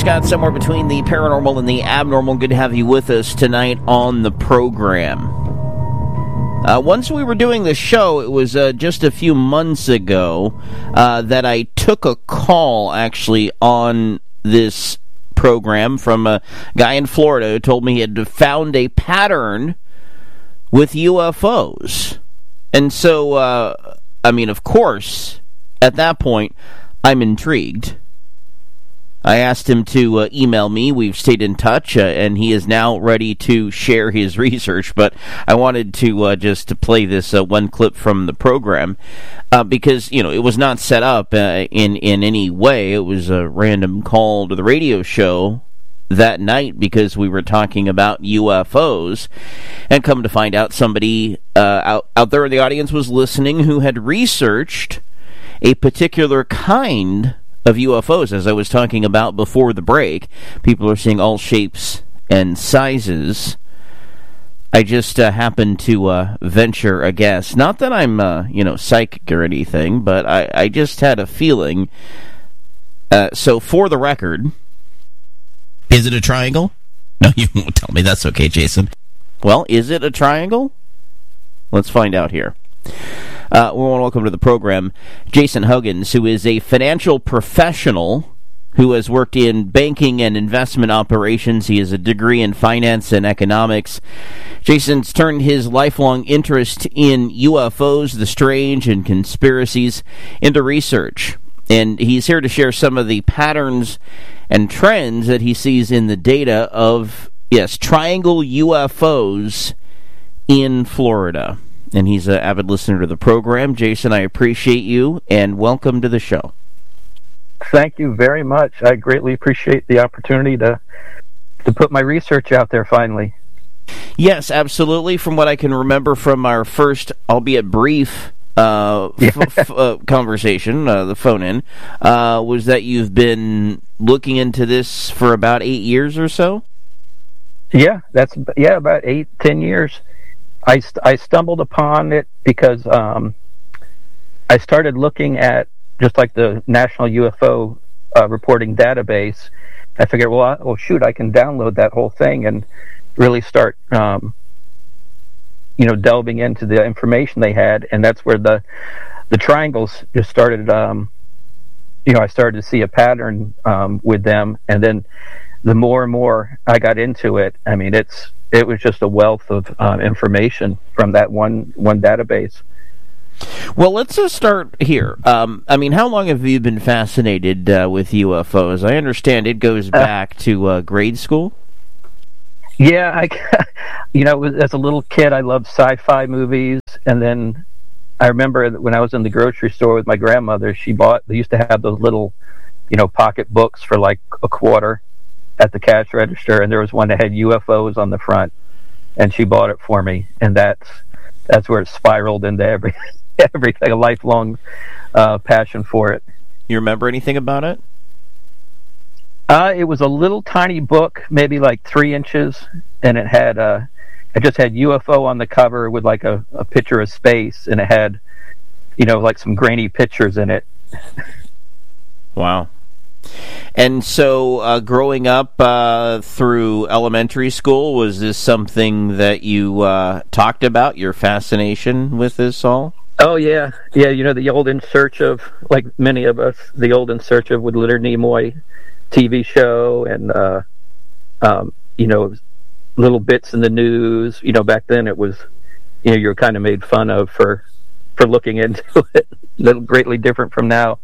Scott, somewhere between the paranormal and the abnormal. Good to have you with us tonight on the program. Once we were doing the show, it was just a few months ago that I took a call, actually, on this program from a guy in Florida who told me he had found a pattern with UFOs. And so, of course, at that point, I'm intrigued. I asked him to email me. We've stayed in touch, and he is now ready to share his research. But I wanted to just to play this one clip from the program because it was not set up in any way. It was a random call to the radio show that night because we were talking about UFOs, and come to find out, somebody out there in the audience was listening who had researched a particular kind of UFOs, as I was talking about before the break. People are seeing all shapes and sizes. I just happened to venture a guess. Not that I'm, psychic or anything, but I just had a feeling. So, for the record, is it a triangle? No, you won't tell me. That's okay, Jason. Well, is it a triangle? Let's find out here. We want to welcome to the program Jason Huggins, who is a financial professional who has worked in banking and investment operations. He has a degree in finance and economics. Jason's turned his lifelong interest in UFOs, the strange, and conspiracies into research. And he's here to share some of the patterns and trends that he sees in the data of, triangle UFOs in Florida. And he's an avid listener to the program. Jason, I appreciate you, and welcome to the show. Thank you very much. I greatly appreciate the opportunity to put my research out there finally. Yes, absolutely. From what I can remember from our first, albeit brief, conversation, the phone-in, was that you've been looking into this for about 8 years or so? Yeah, about 8-10 years. I stumbled upon it because I started looking at just like the National UFO Reporting Database. I figured, I can download that whole thing and really start, delving into the information they had, and that's where the triangles just started. I started to see a pattern with them, and then the more and more I got into it, it was just a wealth of information from that one database. Well, let's just start here. How long have you been fascinated with UFOs? I understand it goes back to grade school. Yeah, as a little kid, I loved sci-fi movies, and then I remember when I was in the grocery store with my grandmother, they used to have those little, pocket books for like a quarter at the cash register, and there was one that had UFOs on the front, and she bought it for me, and that's where it spiraled into everything, a lifelong passion for it. You remember anything about it? It was a little tiny book, maybe like 3 inches, and it just had UFO on the cover with like a picture of space, and it had, like some grainy pictures in it. Wow. And so, growing up through elementary school, was this something that you talked about, your fascination with this all? Oh, yeah. Yeah, the old In Search of, like many of us, the old In Search of with Leonard Nimoy TV show, and, little bits in the news. Back then it was, you were kind of made fun of for looking into it. A little greatly different from now.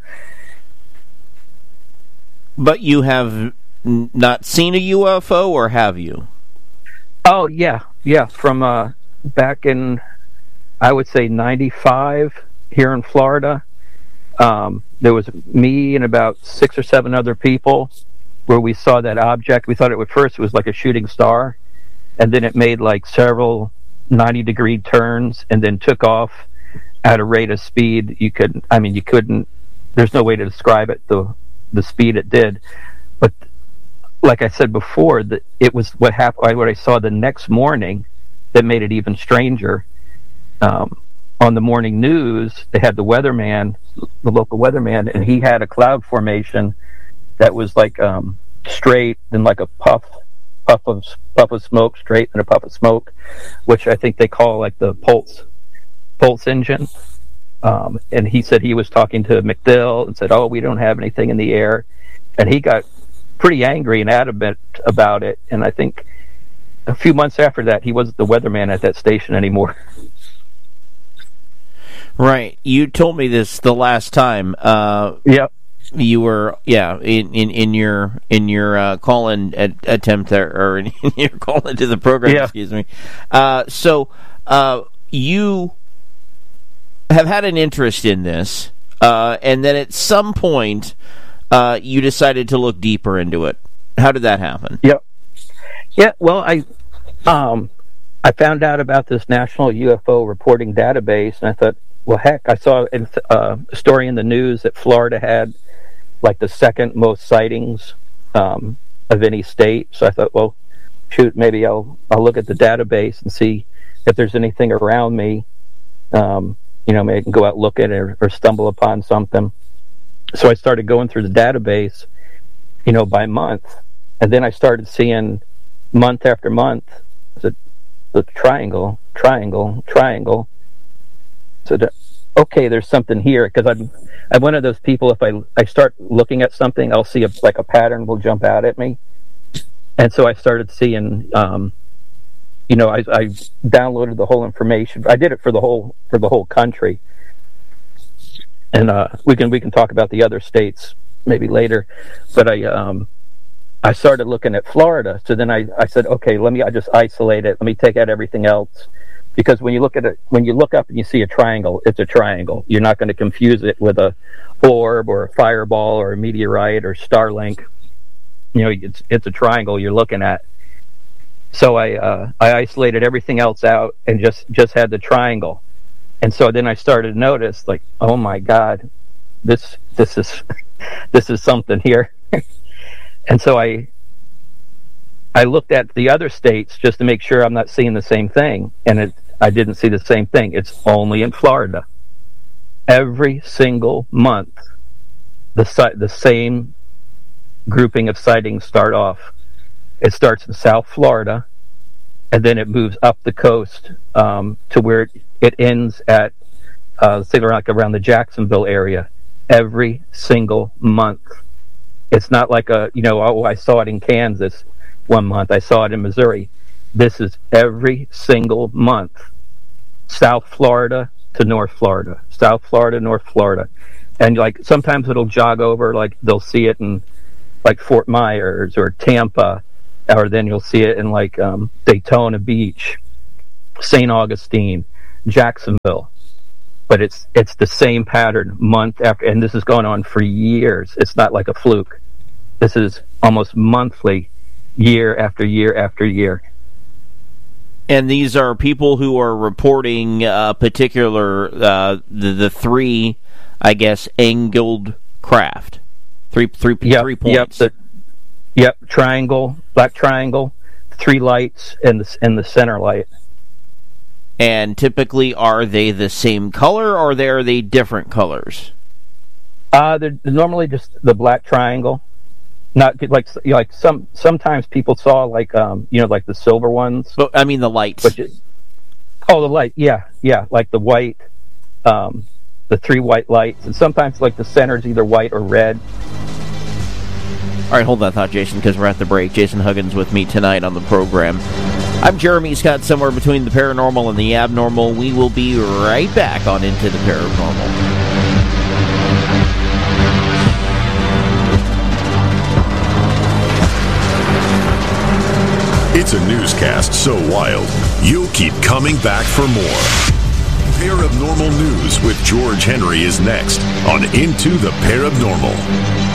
But you have not seen a UFO, or have you? Oh, yeah. From back in, I would say, 95 here in Florida. There was me and about 6 or 7 other people where we saw that object. We thought it was like a shooting star, and then it made like several 90-degree turns and then took off at a rate of speed you couldn't, there's no way to describe it, the speed it did. But like I said before, it was what I saw the next morning that made it even stranger. On the morning news, they had the weatherman, the local weatherman, and he had a cloud formation that was like straight, then like a puff of smoke, straight, and a puff of smoke, which I think they call like the pulse engine. And he said he was talking to McDill and said, "Oh, we don't have anything in the air," and he got pretty angry and adamant about it. And I think a few months after that, he wasn't the weatherman at that station anymore. Right. You told me this the last time. Yep. You were, in your call-in attempt there, or in your call into the program. Yeah. Excuse me. So you have had an interest in this, and then at some point, you decided to look deeper into it. How did that happen? Yep. Yeah. Well, I found out about this National UFO Reporting Database, and I thought, well, heck, I saw a story in the news that Florida had like the second most sightings of any state. So I thought, well, shoot, maybe I'll look at the database and see if there's anything around me. Maybe I can go out look at it or stumble upon something. So I started going through the database, by month, and then I started seeing month after month the triangle. So okay, there's something here, because I'm one of those people. If I start looking at something, I'll see a pattern will jump out at me, and so I started seeing. I downloaded the whole information. I did it for the whole country, and we can talk about the other states maybe later. But I started looking at Florida. So then I said, okay, I just isolate it. Let me take out everything else. Because when you look at it, when you look up and you see a triangle, it's a triangle. You're not going to confuse it with a orb or a fireball or a meteorite or Starlink. It's a triangle you're looking at. So I isolated everything else out and just had the triangle. And so then I started to notice, like, oh my God, this is this is something here. And so I looked at the other states just to make sure I'm not seeing the same thing, and I didn't see the same thing. It's only in Florida. Every single month, the same grouping of sightings start off. It starts in South Florida, and then it moves up the coast to where it ends at, say, like around the Jacksonville area. Every single month. It's not like I saw it in Kansas one month. I saw it in Missouri. This is every single month. South Florida to North Florida. South Florida, North Florida. And like sometimes it'll jog over, like they'll see it in like Fort Myers or Tampa, or then you'll see it in like Daytona Beach, St. Augustine, Jacksonville. But it's the same pattern month after, and this is going on for years. It's not like a fluke. This is almost monthly, year after year after year. And these are people who are reporting particular the three, I guess, angled craft. Three points. Yep. Triangle, black triangle, three lights, and the center light. And typically, are they the same color, or are they different colors? They're normally just the black triangle. Not like sometimes people saw like the silver ones. But I mean the lights. The light, yeah, like the white, the three white lights, and sometimes like the center's either white or red. All right, hold that thought, Jason, because we're at the break. Jason Huggins with me tonight on the program. I'm Jeremy Scott, somewhere between the paranormal and the abnormal. We will be right back on Into the Paranormal. It's a newscast so wild, you'll keep coming back for more. Paranormal News with George Henry is next on Into the Paranormal.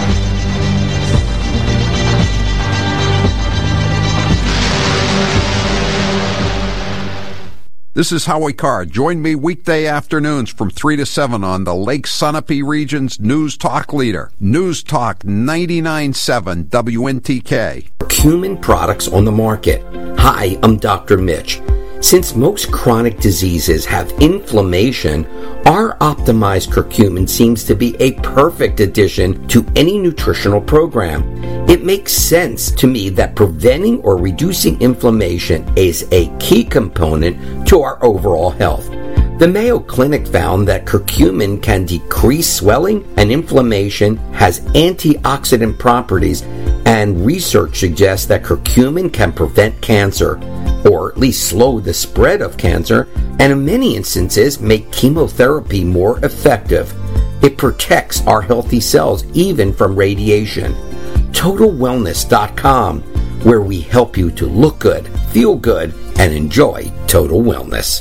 This is Howie Carr. Join me weekday afternoons from 3 to 7 on the Lake Sunapee region's News Talk leader. News Talk 99.7 WNTK. Human products on the market. Hi, I'm Dr. Mitch. Since most chronic diseases have inflammation, our optimized curcumin seems to be a perfect addition to any nutritional program. It makes sense to me that preventing or reducing inflammation is a key component to our overall health. The Mayo Clinic found that curcumin can decrease swelling and inflammation, has antioxidant properties, and research suggests that curcumin can prevent cancer, or at least slow the spread of cancer, and in many instances make chemotherapy more effective. It protects our healthy cells even from radiation. TotalWellness.com, where we help you to look good, feel good, and enjoy total wellness.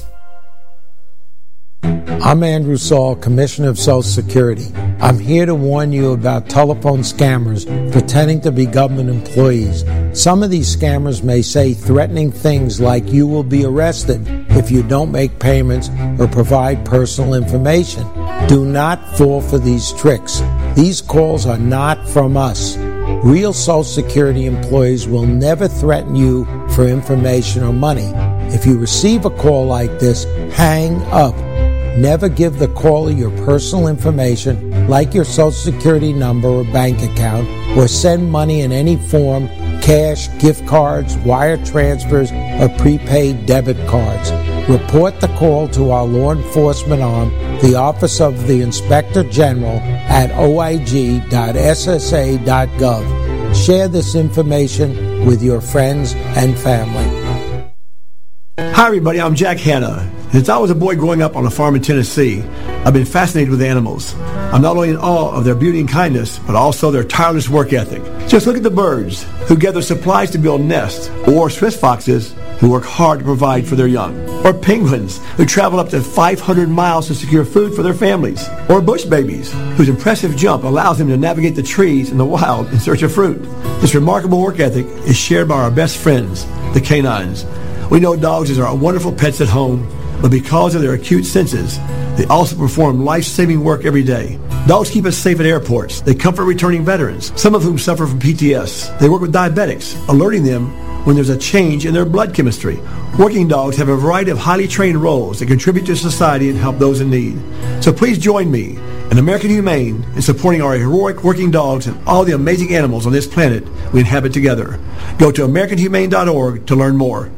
I'm Andrew Saul, Commissioner of Social Security. I'm here to warn you about telephone scammers pretending to be government employees. Some of these scammers may say threatening things like you will be arrested if you don't make payments or provide personal information. Do not fall for these tricks. These calls are not from us. Real Social Security employees will never threaten you for information or money. If you receive a call like this, hang up. Never give the caller your personal information, like your Social Security number or bank account, or send money in any form, cash, gift cards, wire transfers, or prepaid debit cards. Report the call to our law enforcement arm, the Office of the Inspector General, at oig.ssa.gov. Share this information with your friends and family. Hi everybody, I'm Jack Hanna. Since I was a boy growing up on a farm in Tennessee, I've been fascinated with animals. I'm not only in awe of their beauty and kindness, but also their tireless work ethic. Just look at the birds who gather supplies to build nests, or Swiss foxes who work hard to provide for their young, or penguins who travel up to 500 miles to secure food for their families, or bush babies whose impressive jump allows them to navigate the trees in the wild in search of fruit. This remarkable work ethic is shared by our best friends, the canines. We know dogs are wonderful pets at home, but because of their acute senses, they also perform life-saving work every day. Dogs keep us safe at airports. They comfort returning veterans, some of whom suffer from PTS. They work with diabetics, alerting them when there's a change in their blood chemistry. Working dogs have a variety of highly trained roles that contribute to society and help those in need. So please join me and American Humane in supporting our heroic working dogs and all the amazing animals on this planet we inhabit together. Go to AmericanHumane.org to learn more.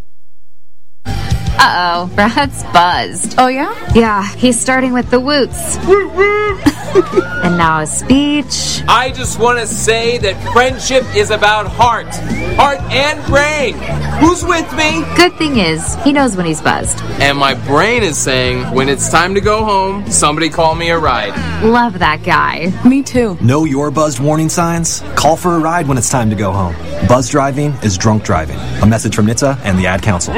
Uh-oh, Brad's buzzed. Oh, yeah? Yeah, he's starting with the woots. And now a speech. I just want to say that friendship is about heart and brain. Who's with me? Good thing is, he knows when he's buzzed. And my brain is saying, when it's time to go home, somebody call me a ride. Love that guy. Me too. Know your buzzed warning signs? Call for a ride when it's time to go home. Buzz driving is drunk driving. A message from NHTSA and the Ad Council.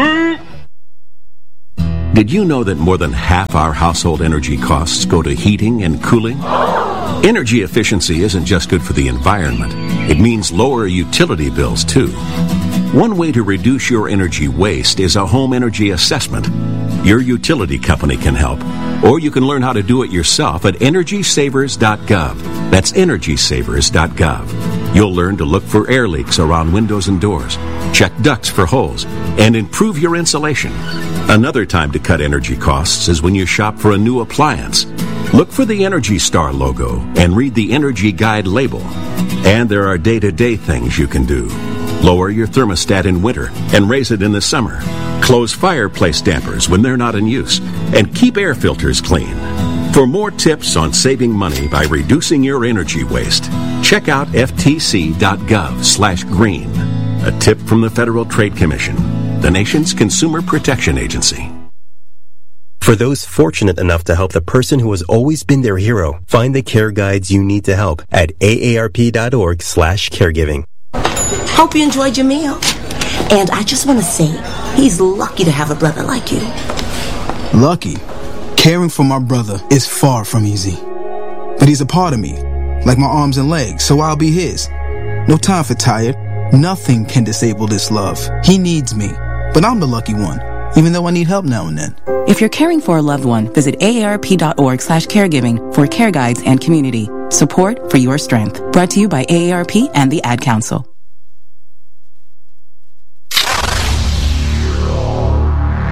Did you know that more than half our household energy costs go to heating and cooling? Energy efficiency isn't just good for the environment. It means lower utility bills, too. One way to reduce your energy waste is a home energy assessment. Your utility company can help, or you can learn how to do it yourself at EnergySavers.gov. That's EnergySavers.gov. You'll learn to look for air leaks around windows and doors, check ducts for holes, and improve your insulation. Another time to cut energy costs is when you shop for a new appliance. Look for the Energy Star logo and read the Energy Guide label. And there are day-to-day things you can do. Lower your thermostat in winter and raise it in the summer. Close fireplace dampers when they're not in use. And keep air filters clean. For more tips on saving money by reducing your energy waste, check out ftc.gov/green. A tip from the Federal Trade Commission, the nation's consumer protection agency. For those fortunate enough to help the person who has always been their hero, find the care guides you need to help at aarp.org/caregiving. Hope you enjoyed your meal. And I just want to say, he's lucky to have a brother like you. Lucky? Caring for my brother is far from easy. But he's a part of me, like my arms and legs, so I'll be his. No time for tired. Nothing can disable this love. He needs me, but I'm the lucky one, even though I need help now and then. If you're caring for a loved one, visit aarp.org/caregiving for care guides and community support for your strength. Brought to you by AARP and the Ad Council.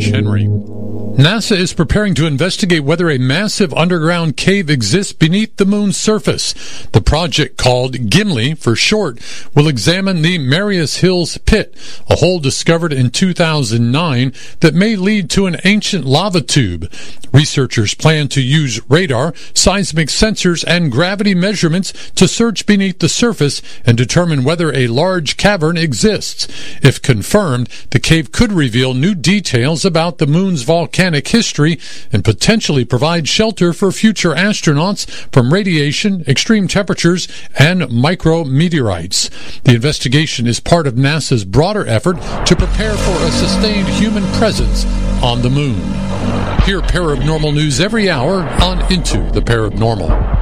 George Henry. NASA is preparing to investigate whether a massive underground cave exists beneath the moon's surface. The project, called Gimli for short, will examine the Marius Hills Pit, a hole discovered in 2009 that may lead to an ancient lava tube. Researchers plan to use radar, seismic sensors, and gravity measurements to search beneath the surface and determine whether a large cavern exists. If confirmed, the cave could reveal new details about the moon's volcanic history and potentially provide shelter for future astronauts from radiation, extreme temperatures, and micrometeorites. The investigation is part of NASA's broader effort to prepare for a sustained human presence on the moon. Hear Paranormal News every hour on Into the Paranormal.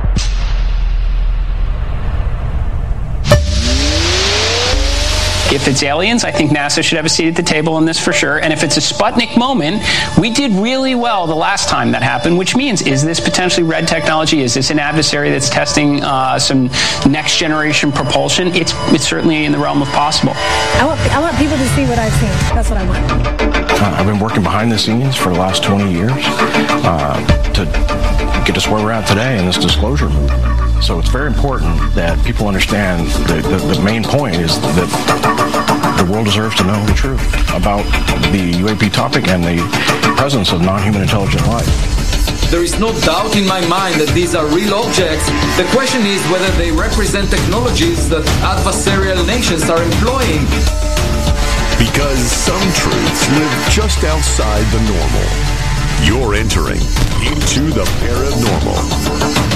If it's aliens, I think NASA should have a seat at the table on this for sure. And if it's a Sputnik moment, we did really well the last time that happened, which means, is this potentially red technology? Is this an adversary that's testing some next generation propulsion? It's certainly in the realm of possible. I want people to see what I've seen. That's what I want. I've been working behind the scenes for the last 20 years to get us where we're at today in this disclosure movement. So it's very important that people understand the main point is that the world deserves to know the truth about the UAP topic and the presence of non-human intelligent life. There is no doubt in my mind that these are real objects. The question is whether they represent technologies that adversarial nations are employing. Because some truths live just outside the normal. You're entering Into the Paranormal.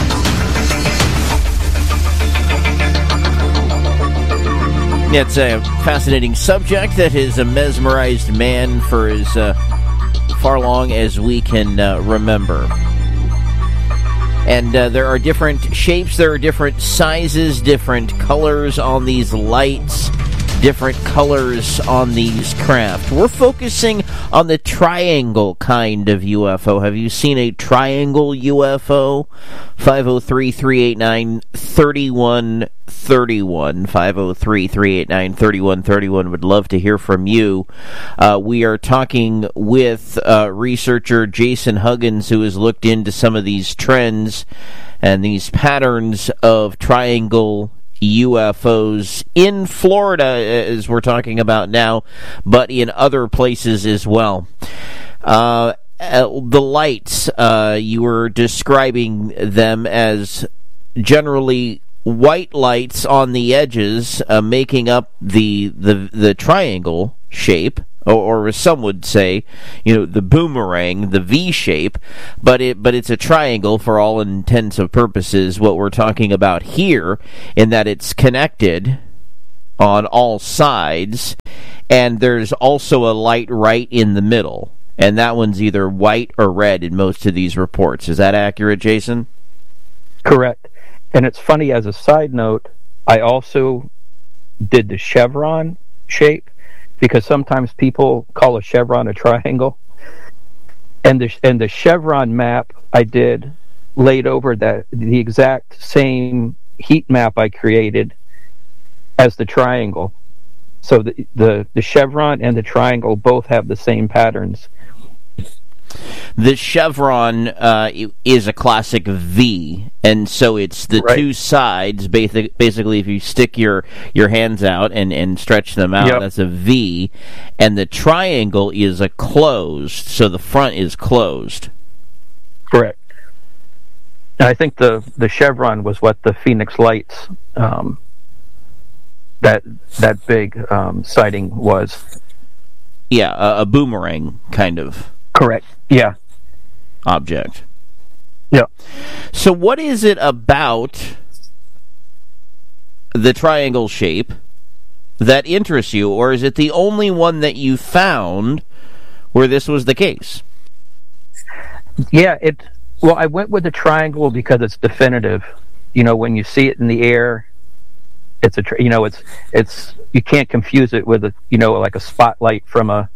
It's a fascinating subject that has mesmerized man for as far long as we can remember. And there are different shapes, there are different sizes, different colors on these lights, different colors on these craft. We're focusing on the triangle kind of UFO. Have you seen a triangle UFO? 503-389-3131. 503-389-3131. Would love to hear from you. We are talking with researcher Jason Huggins, who has looked into some of these trends and these patterns of triangle UFOs in Florida, as we're talking about now, but in other places as well. The lights, you were describing them as generally white lights on the edges, making up the triangle shape, or as some would say, the boomerang, the V shape, but it's a triangle for all intents and purposes. What we're talking about here, in that it's connected on all sides, and there's also a light right in the middle, and that one's either white or red in most of these reports. Is that accurate, Jason? Correct. And it's funny, as a side note, I also did the chevron shape, because sometimes people call a chevron a triangle. And the chevron map I did laid over the exact same heat map I created as the triangle. So the chevron and the triangle both have the same patterns. The chevron is a classic V, and so it's the two sides. Basically, if you stick your hands out and stretch them out, that's a V. And the triangle is a closed, so the front is closed. Correct. And I think the chevron was what the Phoenix Lights, that big sighting was. Yeah, a boomerang kind of. Correct. Yeah. Object. Yeah. So what is it about the triangle shape that interests you, or is it the only one that you found where this was the case? Yeah, I went with the triangle because it's definitive. When you see it in the air, it's it's you can't confuse it with like a spotlight from a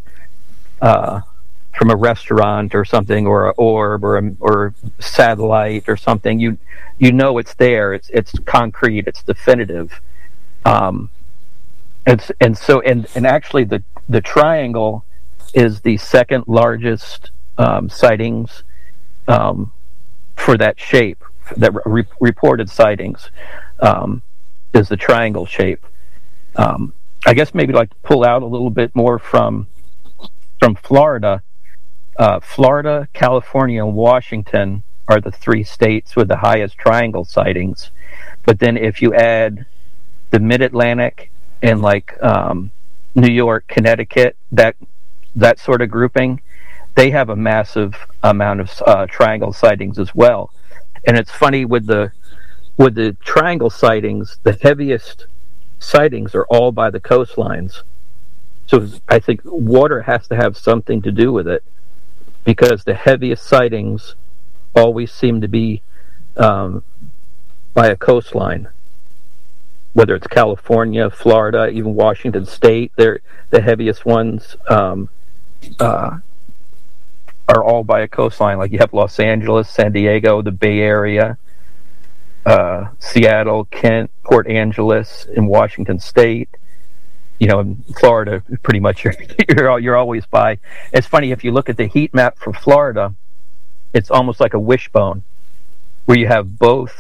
restaurant or something, or an orb, or satellite or something. You it's there. It's concrete. It's definitive. And actually the triangle is the second largest sightings for that shape, that reported sightings, is the triangle shape. I guess maybe like to pull out a little bit more from Florida. Florida, California, and Washington are the three states with the highest triangle sightings. But then if you add the Mid-Atlantic and like New York, Connecticut, that sort of grouping, they have a massive amount of triangle sightings as well. And it's funny with the triangle sightings, the heaviest sightings are all by the coastlines. So I think water has to have something to do with it, because the heaviest sightings always seem to be by a coastline. Whether it's California, Florida, even Washington State, they're the heaviest ones are all by a coastline. Like you have Los Angeles, San Diego, the Bay Area, Seattle, Kent, Port Angeles, in Washington State. You know, in Florida, pretty much you're always by. It's funny, if you look at the heat map for Florida, it's almost like a wishbone, where you have both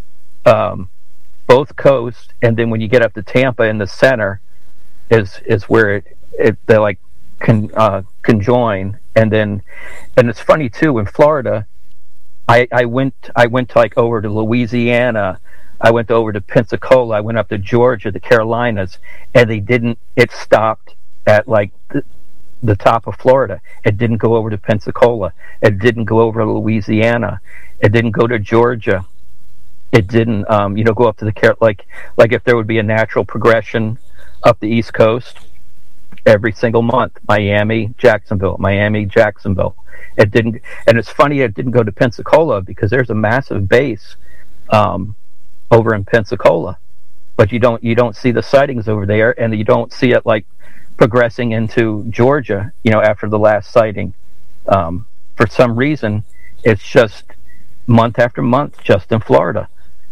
coasts, and then when you get up to Tampa in the center is where they like conjoin, and it's funny too. In Florida, I went to like over to Louisiana. I went over to Pensacola. I went up to Georgia, the Carolinas, and it stopped at like the top of Florida. It didn't go over to Pensacola. It didn't go over to Louisiana. It didn't go to Georgia. It didn't, go up to the like if there would be a natural progression up the East Coast every single month, Miami, Jacksonville. It didn't, and it's funny it didn't go to Pensacola, because there's a massive base over in Pensacola, but you don't see the sightings over there, and you don't see it like progressing into Georgia, after the last sighting. For some reason, it's just month after month just in Florida.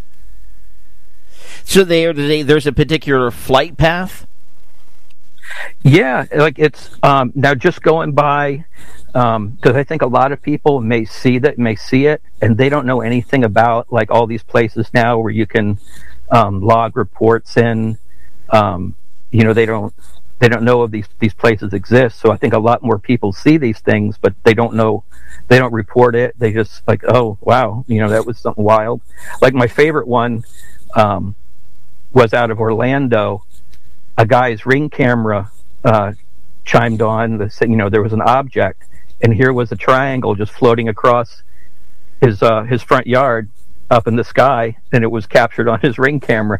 So there's a particular flight path? Yeah, like it's now just going by, because I think a lot of people may see it, and they don't know anything about like all these places now where you can log reports in. They don't know of these places exist. So I think a lot more people see these things, but they don't know. They don't report it. They just like, oh wow, that was something wild. Like my favorite one was out of Orlando. A guy's Ring camera chimed on. There was an object, and here was a triangle just floating across his front yard up in the sky, and it was captured on his Ring camera.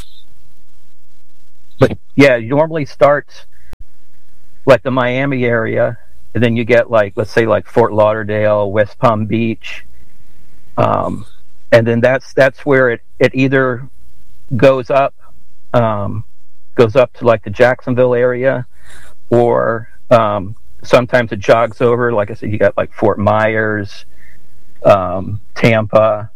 But yeah, it normally starts like the Miami area, and then you get like, let's say like Fort Lauderdale, West Palm Beach, and then that's where it either goes up to like the Jacksonville area, or sometimes it jogs over. Like I said, you got like Fort Myers, Tampa,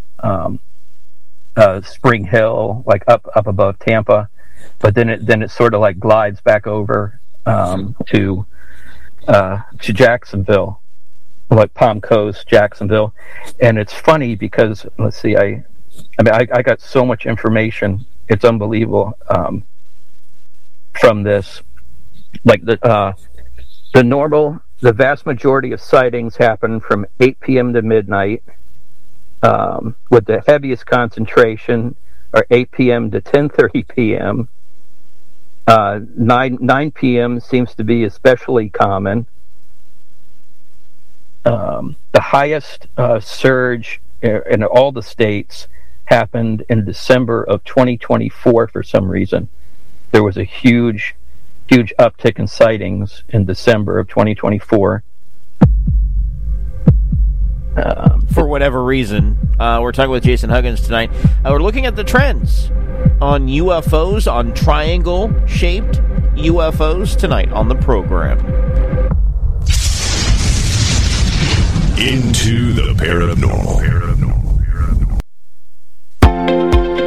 Spring Hill, like up above Tampa, but then it sort of like glides back over to Jacksonville, like Palm Coast, Jacksonville. And it's funny because, let's see, I got so much information, it's unbelievable, from this. Like the vast majority of sightings happen from 8 p.m. to midnight, with the heaviest concentration are 8 p.m. to 10:30 p.m. 9 p.m. seems to be especially common. The highest surge in all the states happened in December of 2024 for some reason. There was a huge uptick in sightings in December of 2024. For whatever reason. We're talking with Jason Huggins tonight. We're looking at the trends on UFOs, on triangle-shaped UFOs tonight on the program. Into the paranormal.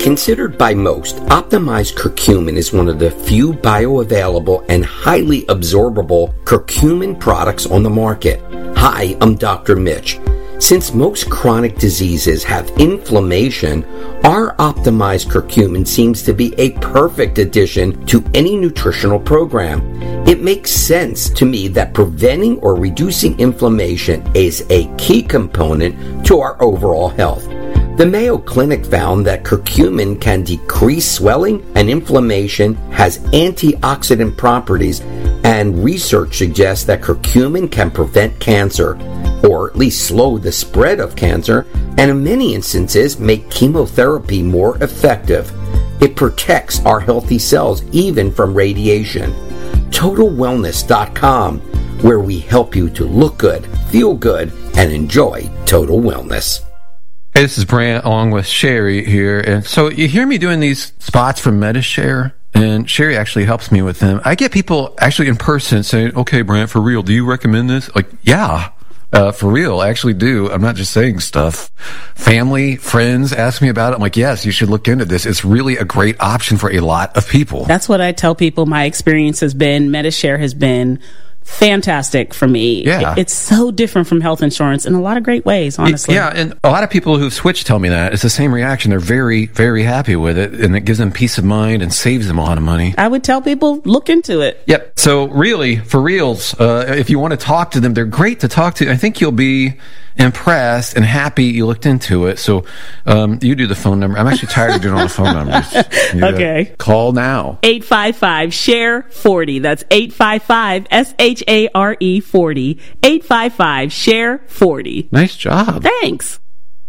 Considered by most, optimized curcumin is one of the few bioavailable and highly absorbable curcumin products on the market. Hi, I'm Dr. Mitch. Since most chronic diseases have inflammation, our optimized curcumin seems to be a perfect addition to any nutritional program. It makes sense to me that preventing or reducing inflammation is a key component to our overall health. The Mayo Clinic found that curcumin can decrease swelling and inflammation, has antioxidant properties, and research suggests that curcumin can prevent cancer, or at least slow the spread of cancer, and in many instances make chemotherapy more effective. It protects our healthy cells even from radiation. TotalWellness.com, where we help you to look good, feel good, and enjoy total wellness. Hey, this is Brant along with Sherry here. And so you hear me doing these spots for MediShare, and Sherry actually helps me with them. I get people actually in person saying, okay, Brant, for real, do you recommend this? Like, yeah. For real, I actually do. I'm not just saying stuff. Family, friends ask me about it. I'm like, yes, you should look into this. It's really a great option for a lot of people. That's what I tell people my experience has been. MediShare has been fantastic for me. Yeah. It's so different from health insurance in a lot of great ways, honestly. Yeah, and a lot of people who've switched tell me that. It's the same reaction. They're very, very happy with it, and it gives them peace of mind and saves them a lot of money. I would tell people, look into it. Yep. So really, for reals, if you want to talk to them, they're great to talk to. I think you'll be impressed and happy you looked into it. So you do the phone number. I'm actually tired of doing all the phone numbers. Okay. Call now. 855-SHARE-40. That's 855-SHARE 40. 855-SHARE-40. Nice job. Thanks.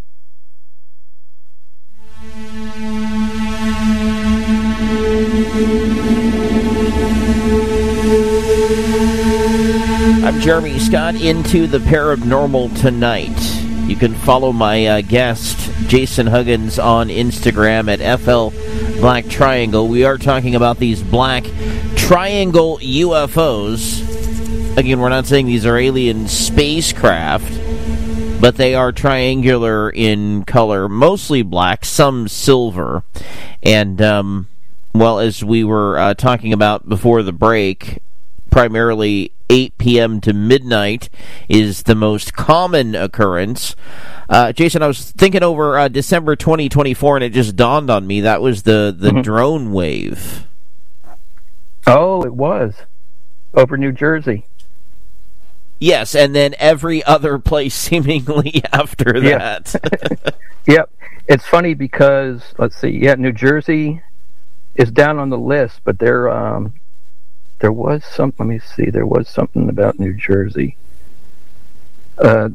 I'm Jeremy Scott, into the Paranormal tonight. You can follow my guest, Jason Huggins, on Instagram at FL Black Triangle. We are talking about these black triangle UFOs. Again, we're not saying these are alien spacecraft, but they are triangular in color, mostly black, some silver. And, well, as we were talking about before the break, primarily 8 p.m. to midnight is the most common occurrence. Jason, I was thinking over December 2024, and it just dawned on me that was the drone wave. Oh, it was. Over New Jersey. Yes, and then every other place seemingly after that. Yep. It's funny because, let's see, New Jersey is down on the list, but there was some, let me see, there was something about New Jersey. Look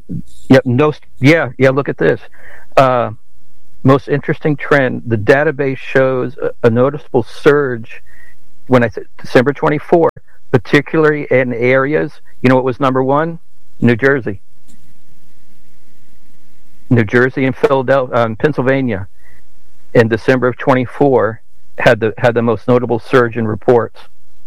at this. Most interesting trend, the database shows a noticeable surge when I said December 24, particularly in areas, you know what was number one? New Jersey. New Jersey and Philadelphia, Pennsylvania, in December of 24 had the most notable surge in reports.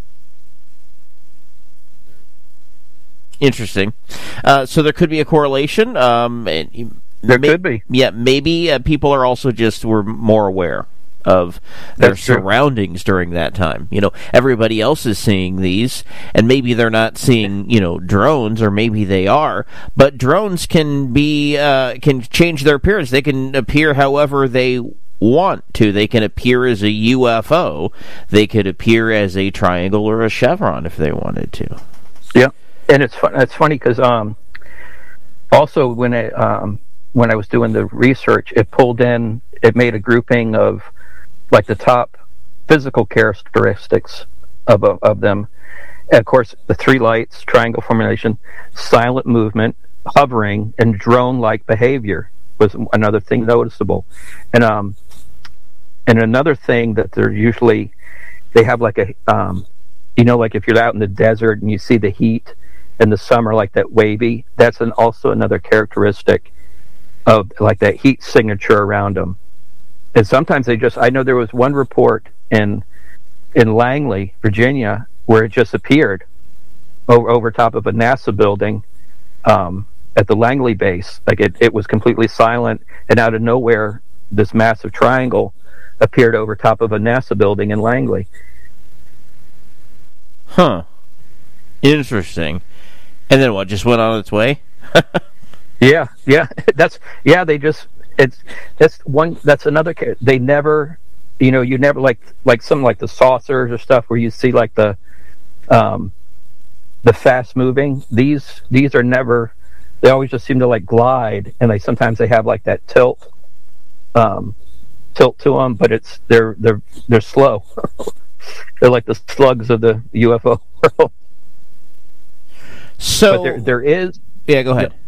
Interesting. So there could be a correlation. There could be. Yeah, maybe people are also were more aware of their surroundings during that time. You know, everybody else is seeing these, and maybe they're not seeing, drones, or maybe they are. But drones can change their appearance. They can appear however they want to. They can appear as a UFO. They could appear as a triangle or a chevron if they wanted to. Yeah. And it's funny because also when I was doing the research, it made a grouping of like the top physical characteristics of them. And of course, the three lights, triangle formation, silent movement, hovering, and drone-like behavior was another thing noticeable. And another thing that they have like a like if you're out in the desert and you see the heat in the summer, like that wavy, that's also another characteristic of like that heat signature around them. And sometimes I know there was one report in Langley, Virginia, where it just appeared over top of a NASA building at the Langley base. Like it was completely silent, and out of nowhere, this massive triangle appeared over top of a NASA building in Langley. Huh. Interesting. And then what? Just went on its way? Yeah. That's another. They never, you never like something like the saucers or stuff where you see like the fast moving. These are never. They always just seem to like glide, and sometimes they have like that tilt to them, but they're slow. They're like the slugs of the UFO world. So but there is. Yeah, go ahead.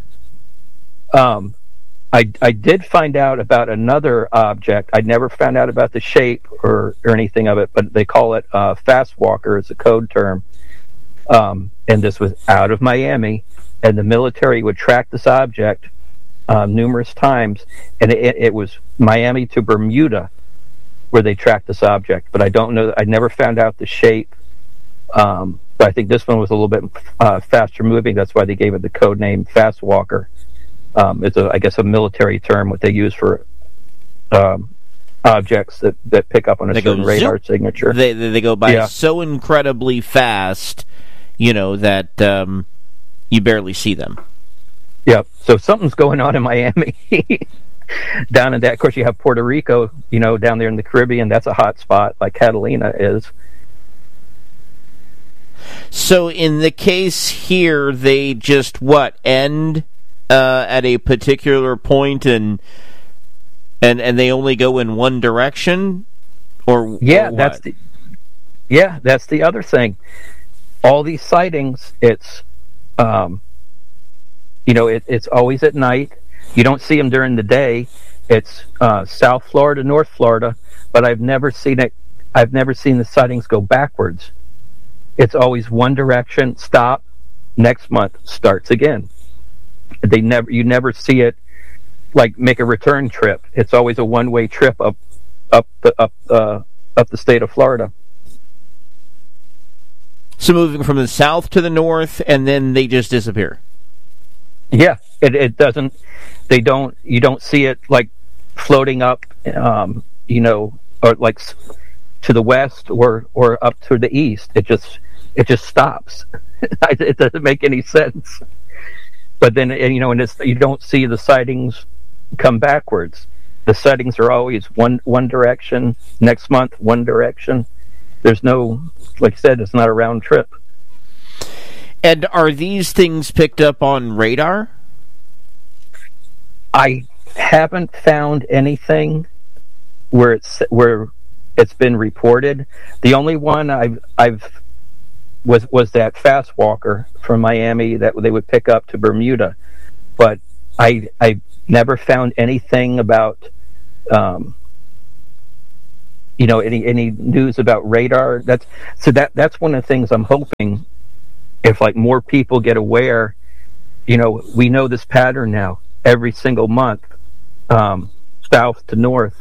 I did find out about another object. I never found out about the shape or anything of it, but they call it fast walker. It's a code term. And this was out of Miami, and the military would track this object numerous times, and it was Miami to Bermuda where they tracked this object. But I don't know. I never found out the shape. But I think this one was a little bit faster moving. That's why they gave it the code name Fast Walker. It's I guess a military term what they use for objects that pick up on a certain radar signature. They go by so incredibly fast, that you barely see them. Yeah. So something's going on in Miami. Down in that, of course, you have Puerto Rico, down there in the Caribbean. That's a hot spot, like Catalina is. So in the case here, they just end at a particular point, and they only go in one direction, or that's the other thing. All these sightings, it's it's always at night. You don't see them during the day. It's South Florida, North Florida, but I've never seen it. I've never seen the sightings go backwards. It's always one direction, stop, next month starts again. You never see it like make a return trip. It's always a one-way trip up the state of Florida. So moving from the south to the north, and then they just disappear. Yeah, it doesn't. You don't see it like floating up, or like to the west or up to the east. It just stops. It doesn't make any sense. But then, you don't see the sightings come backwards. The sightings are always one direction. Next month, one direction. There's no, like I said, it's not a round trip. And are these things picked up on radar? I haven't found anything where it's been reported. The only one I've was that fast walker from Miami that they would pick up to Bermuda, but I never found anything about any news about radar. That's one of the things I'm hoping, if like more people get aware. We know this pattern now every single month, south to north.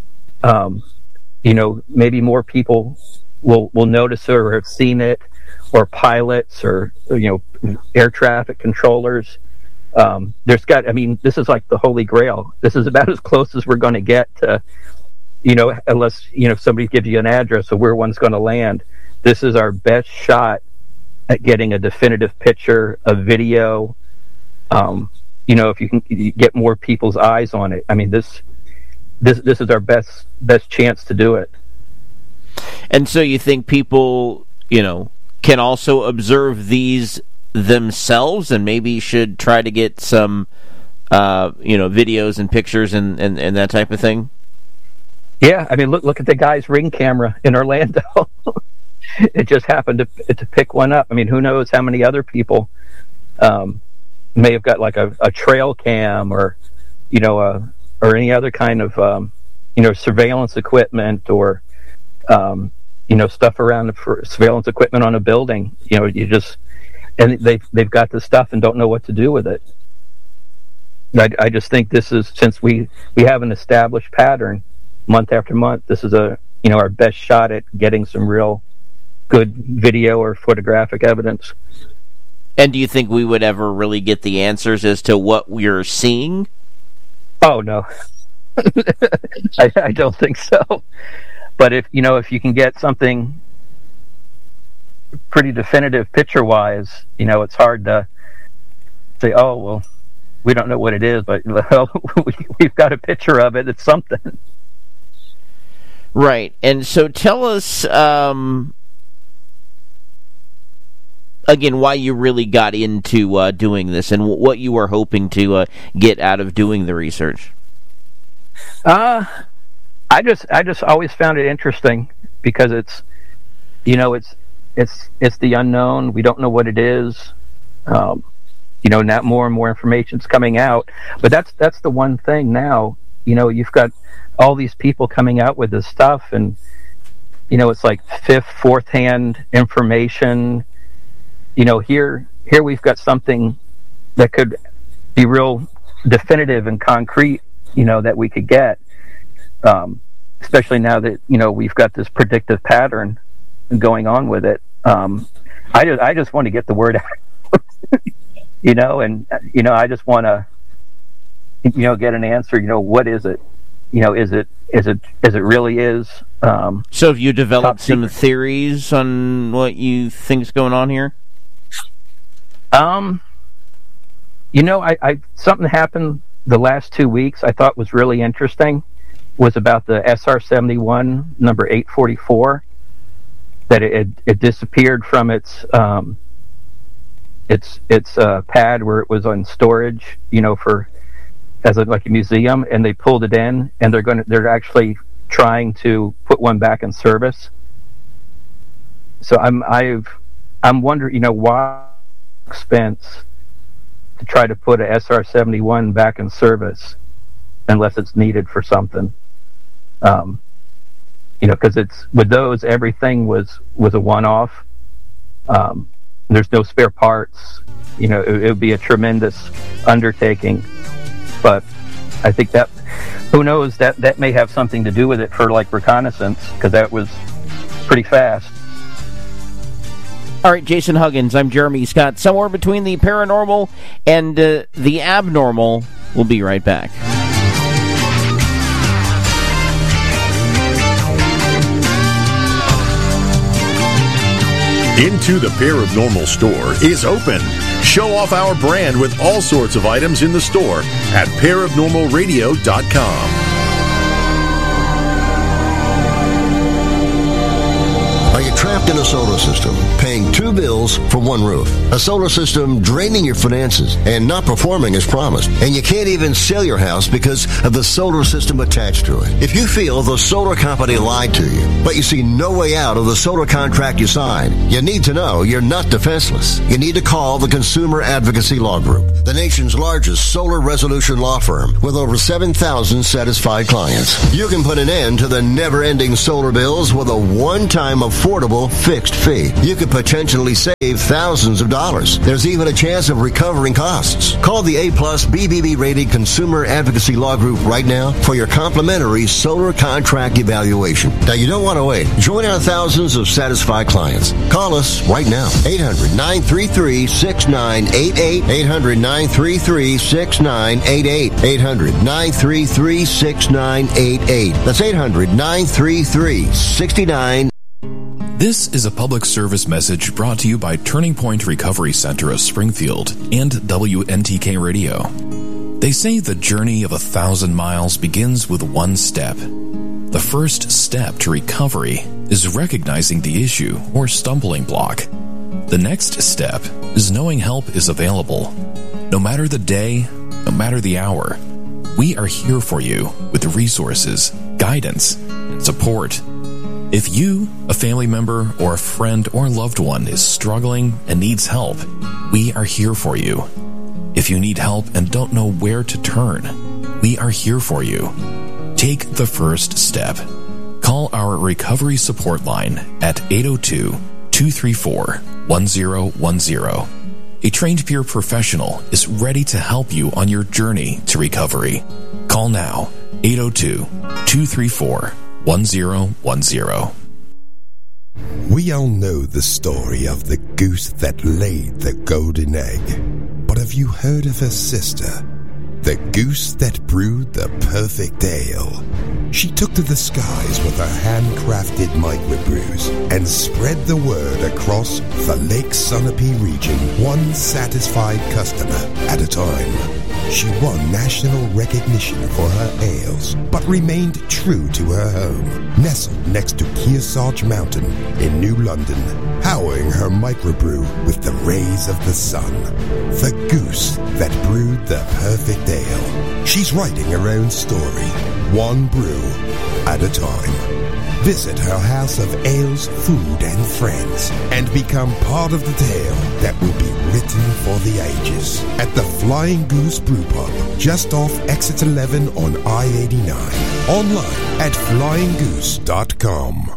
Maybe more people will notice it or have seen it, or pilots, or air traffic controllers. This is like the Holy Grail. This is about as close as we're going to get to, unless somebody gives you an address of where one's going to land. This is our best shot at getting a definitive picture, a video. If you can get more people's eyes on it. I mean, this is our best chance to do it. And so you think people, can also observe these themselves, and maybe should try to get some, videos and pictures and that type of thing? Yeah, I mean, look at the guy's Ring camera in Orlando. It just happened to pick one up. I mean, who knows how many other people may have got like a trail cam, or or any other kind of surveillance equipment, or stuff around for surveillance equipment on a building. And they've got this stuff and don't know what to do with it. I just think this is, since we have an established pattern month after month, this is our best shot at getting some real good video or photographic evidence. And do you think we would ever really get the answers as to what we're seeing? Oh, no. I don't think so. But if you can get something pretty definitive picture-wise, it's hard to say, oh, well, we don't know what it is, but we've got a picture of it. It's something. Right. And so tell us, again, why you really got into doing this and what you were hoping to get out of doing the research. I just always found it interesting because it's the unknown. We don't know what it is. Now more and more information's coming out, but that's the one thing now. You've got all these people coming out with this stuff, and it's like fourth hand information. Here we've got something that could be real definitive and concrete, that we could get, especially now that, we've got this predictive pattern going on with it. I just want to get the word out, I just want to, get an answer, what is it? Is it really is? So have you developed some theories on what you think's going on here? Something happened the last 2 weeks I thought was really interesting, was about the SR-71 number 844, that it disappeared from its pad where it was on storage, as like a museum, and they pulled it in, and they're actually trying to put one back in service. So I'm wondering, why expense to try to put a SR-71 back in service unless it's needed for something. Because it's with those, everything was a one-off. There's no spare parts. It would be a tremendous undertaking. But I think that, who knows, that may have something to do with it for like reconnaissance, because that was pretty fast. All right, Jason Huggins, I'm Jeremy Scott. Somewhere between the paranormal and the abnormal. We'll be right back. Into the Paranormal store is open. Show off our brand with all sorts of items in the store at paranormalradio.com. Are you trapped in a solar system, paying two bills for one roof? A solar system draining your finances and not performing as promised. And you can't even sell your house because of the solar system attached to it. If you feel the solar company lied to you, but you see no way out of the solar contract you signed, you need to know you're not defenseless. You need to call the Consumer Advocacy Law Group, the nation's largest solar resolution law firm with over 7,000 satisfied clients. You can put an end to the never-ending solar bills with a one-time affordable fixed fee. You could potentially save thousands of dollars. There's even a chance of recovering costs. Call the A-plus BBB rated Consumer Advocacy Law Group right now for your complimentary solar contract evaluation. Now, you don't want to wait. Join our thousands of satisfied clients. Call us right now. 800-933-6988. 800-933-6988. 800-933-6988. That's 800-933-6988. This is a public service message brought to you by Turning Point Recovery Center of Springfield and WNTK Radio. They say the journey of 1,000 miles begins with one step. The first step to recovery is recognizing the issue or stumbling block. The next step is knowing help is available. No matter the day, no matter the hour, we are here for you with resources, guidance, and support. If you, a family member, or a friend or loved one is struggling and needs help, we are here for you. If you need help and don't know where to turn, we are here for you. Take the first step. Call our recovery support line at 802-234-1010. A trained peer professional is ready to help you on your journey to recovery. Call now, 802-234-1010. We all know the story of the goose that laid the golden egg. But have you heard of her sister? The goose that brewed the perfect ale. She took to the skies with her handcrafted microbrews and spread the word across the Lake Sunapee region, one satisfied customer at a time. She won national recognition for her ales, but remained true to her home, nestled next to Kearsarge Mountain in New London, powering her microbrew with the rays of the sun. The goose that brewed the perfect ale. She's writing her own story, one brew at a time. Visit her house of ales, food, and friends, and become part of the tale that will be written for the ages at the Flying Goose Brew Pub, just off Exit 11 on I-89. Online at flyinggoose.com.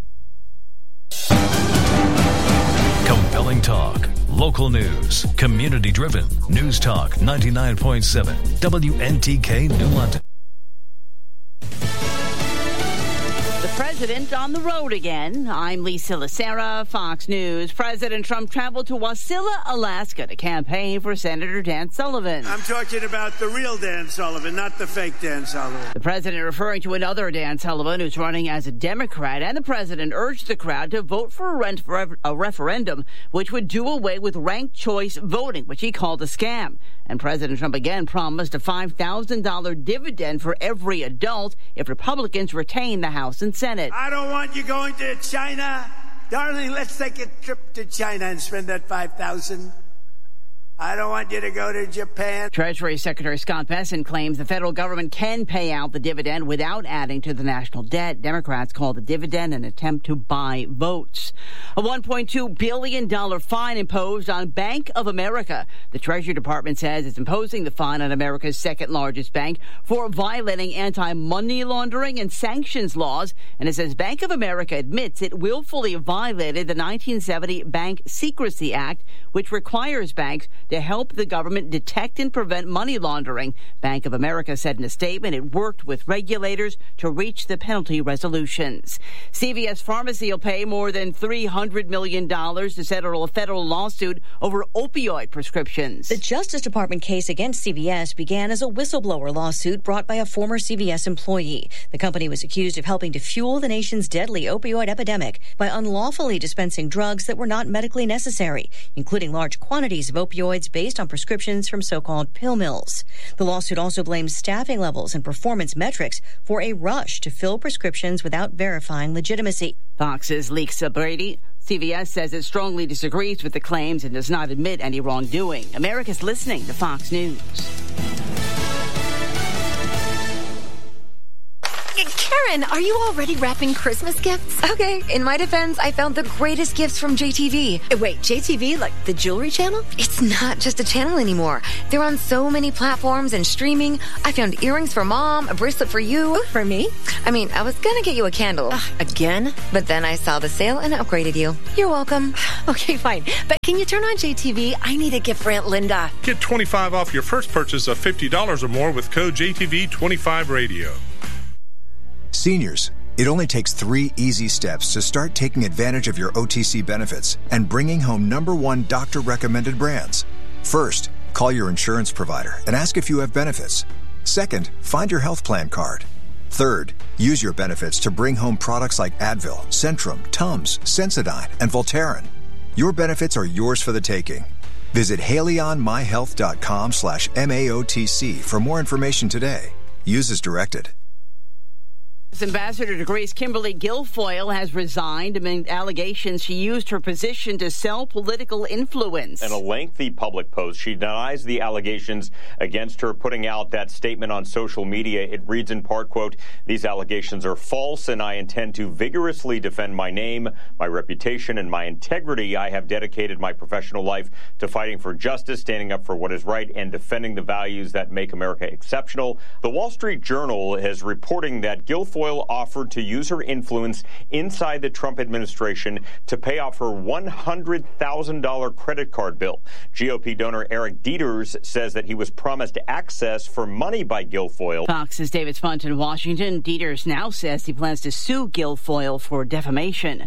Compelling talk, local news, community-driven. News Talk 99.7 WNTK New London. The president on the road again. I'm Lisa Lacera, Fox News. President Trump traveled to Wasilla, Alaska to campaign for Senator Dan Sullivan. I'm talking about the real Dan Sullivan, not the fake Dan Sullivan. The president referring to another Dan Sullivan who's running as a Democrat, and the president urged the crowd to vote for a referendum which would do away with ranked choice voting, which he called a scam. And President Trump again promised a $5,000 dividend for every adult if Republicans retain the House and Senate. I don't want you going to China. Darling, let's take a trip to China and spend that $5,000. I don't want you to go to Japan. Treasury Secretary Scott Bessent claims the federal government can pay out the dividend without adding to the national debt. Democrats call the dividend an attempt to buy votes. A $1.2 billion fine imposed on Bank of America. The Treasury Department says it's imposing the fine on America's second largest bank for violating anti-money laundering and sanctions laws. And it says Bank of America admits it willfully violated the 1970 Bank Secrecy Act, which requires banks to help the government detect and prevent money laundering. Bank of America said in a statement it worked with regulators to reach the penalty resolutions. CVS Pharmacy will pay more than $300 million to settle a federal lawsuit over opioid prescriptions. The Justice Department case against CVS began as a whistleblower lawsuit brought by a former CVS employee. The company was accused of helping to fuel the nation's deadly opioid epidemic by unlawfully dispensing drugs that were not medically necessary, including large quantities of opioids based on prescriptions from so-called pill mills. The lawsuit also blames staffing levels and performance metrics for a rush to fill prescriptions without verifying legitimacy. Fox's Lisa Brady. CVS says it strongly disagrees with the claims and does not admit any wrongdoing. America's listening to Fox News. Karen, are you already wrapping Christmas gifts? Okay, in my defense, I found the greatest gifts from JTV. Wait, JTV, like the jewelry channel? It's not just a channel anymore. They're on so many platforms and streaming. I found earrings for Mom, a bracelet for you. Ooh, for me? I mean, I was gonna get you a candle. Again? But then I saw the sale and upgraded you. You're welcome. Okay, fine. But can you turn on JTV? I need a gift for Aunt Linda. Get $25 off your first purchase of $50 or more with code JTV25Radio. Seniors, it only takes 3 easy steps to start taking advantage of your OTC benefits and bringing home #1 doctor-recommended brands. First, call your insurance provider and ask if you have benefits. Second, find your health plan card. Third, use your benefits to bring home products like Advil, Centrum, Tums, Sensodyne, and Voltaren. Your benefits are yours for the taking. Visit HaleyOnMyHealth.com/MAOTC for more information today. Use as directed. Ambassador to Greece Kimberly Guilfoyle has resigned amid allegations she used her position to sell political influence. In a lengthy public post, she denies the allegations against her, putting out that statement on social media. It reads in part, quote, "These allegations are false, and I intend to vigorously defend my name, my reputation, and my integrity. I have dedicated my professional life to fighting for justice, standing up for what is right, and defending the values that make America exceptional." The Wall Street Journal is reporting that Guilfoyle offered to use her influence inside the Trump administration to pay off her $100,000 credit card bill. GOP donor Eric Dieters says that he was promised access for money by Guilfoyle. Fox's David Spunt in Washington. Dieters now says he plans to sue Guilfoyle for defamation.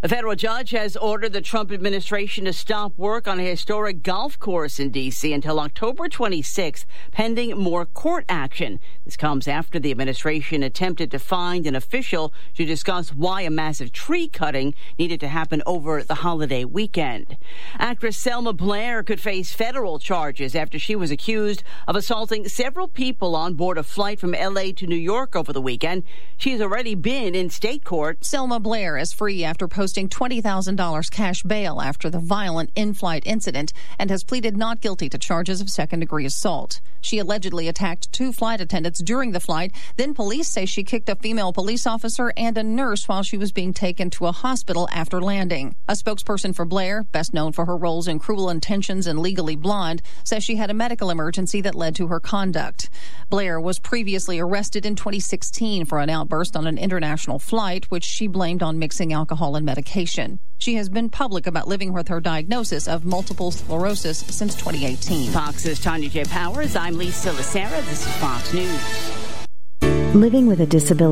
A federal judge has ordered the Trump administration to stop work on a historic golf course in D.C. until October 26th, pending more court action. This comes after the administration attempted to find an official to discuss why a massive tree cutting needed to happen over the holiday weekend. Actress Selma Blair could face federal charges after she was accused of assaulting several people on board a flight from L.A. to New York over the weekend. She's already been in state court. Selma Blair is free after posting $20,000 cash bail after the violent in-flight incident and has pleaded not guilty to charges of second-degree assault. She allegedly attacked 2 flight attendants during the flight. Then police say she kicked a female police officer and a nurse while she was being taken to a hospital after landing. A spokesperson for Blair, best known for her roles in Cruel Intentions and Legally Blonde, says she had a medical emergency that led to her conduct. Blair was previously arrested in 2016 for an outburst on an international flight, which she blamed on mixing alcohol and medication. She has been public about living with her diagnosis of multiple sclerosis since 2018. Fox's Tanya J. Powers. I'm Lisa Lacera. This is Fox News. Living with a disability